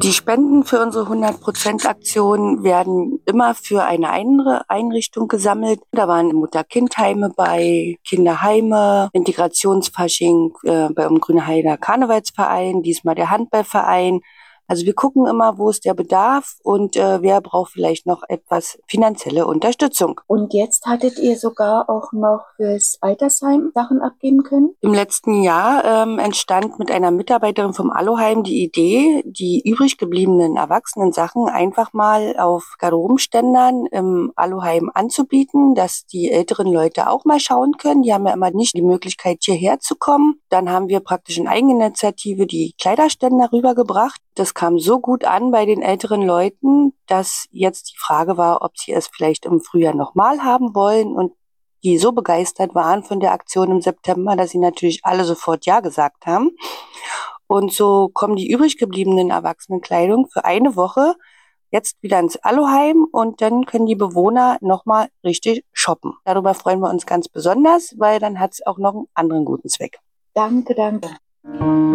Die Spenden für unsere 100%-Aktion werden immer für eine Einrichtung gesammelt. Da waren Mutter-Kind-Heime bei, Kinderheime, Integrationsfasching beim Grünheider Karnevalsverein, diesmal der Handballverein. Also wir gucken immer, wo ist der Bedarf und wer braucht vielleicht noch etwas finanzielle Unterstützung. Und jetzt hattet ihr sogar auch noch fürs Altersheim Sachen abgeben können? Im letzten Jahr entstand mit einer Mitarbeiterin vom Aluheim die Idee, die übrig gebliebenen Erwachsenen-Sachen einfach mal auf Garderobenständern im Aluheim anzubieten, dass die älteren Leute auch mal schauen können. Die haben ja immer nicht die Möglichkeit, hierher zu kommen. Dann haben wir praktisch in Eigeninitiative die Kleiderständer rübergebracht. Das kam so gut an bei den älteren Leuten, dass jetzt die Frage war, ob sie es vielleicht im Frühjahr nochmal haben wollen, und die so begeistert waren von der Aktion im September, dass sie natürlich alle sofort Ja gesagt haben. Und so kommen die übrig gebliebenen Erwachsenenkleidung für eine Woche jetzt wieder ins Aluheim und dann können die Bewohner nochmal richtig shoppen. Darüber freuen wir uns ganz besonders, weil dann hat es auch noch einen anderen guten Zweck. Danke, danke.